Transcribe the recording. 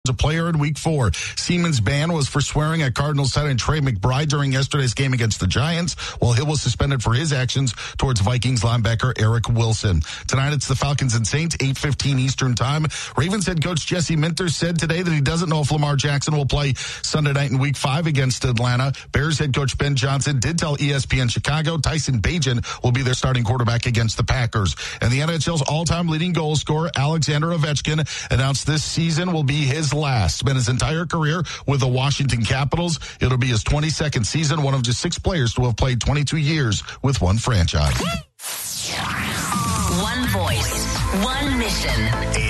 a player in Week 4. Siemens' ban was for swearing at Cardinals tight end Trey McBride during yesterday's game against the Giants, while Hill was suspended for his actions towards Vikings linebacker Eric Wilson. Tonight, it's the Falcons and Saints, 8:15 Eastern Time. Ravens head coach Jesse Minter said today that he doesn't know if Lamar Jackson will play Sunday night in Week 5 against Atlanta. Bears head coach Ben Johnson did tell ESPN Chicago Tyson Bagent will be their starting quarterback against the Packers. And the NHL's all-time leading goal scorer, Alexander Ovechkin, announced this season will be his last. Spent his entire career with the Washington Capitals. It'll be his 22nd season, one of just 6 players to have played 22 years with one franchise. One voice, one mission.